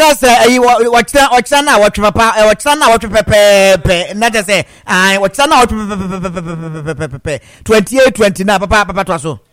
say watch na watch papa watch na watch pepe na just say watch na watch 28 29 papa to so